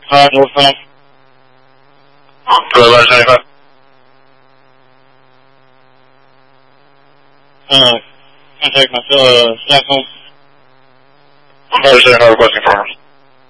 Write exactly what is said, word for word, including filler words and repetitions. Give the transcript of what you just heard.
Hi, Northbound. Bravo, seventy-five. Uh, contact my uh, staff home. Bravo, seventy-five requesting farmers.